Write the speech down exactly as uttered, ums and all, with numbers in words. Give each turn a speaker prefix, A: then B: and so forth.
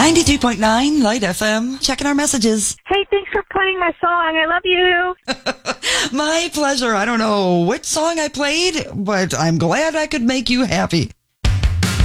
A: ninety-three point nine Light F M. Checking our messages.
B: Hey, thanks for playing my song. I love you.
A: My pleasure. I don't know which song I played, but I'm glad I could make you happy.